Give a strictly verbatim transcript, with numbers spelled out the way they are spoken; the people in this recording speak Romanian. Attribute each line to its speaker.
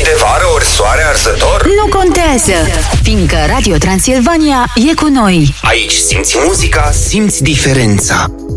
Speaker 1: de vară ori soare arzător?
Speaker 2: Nu contează, fiindcă Radio Transilvania e cu noi.
Speaker 1: Aici simți muzica, simți diferența.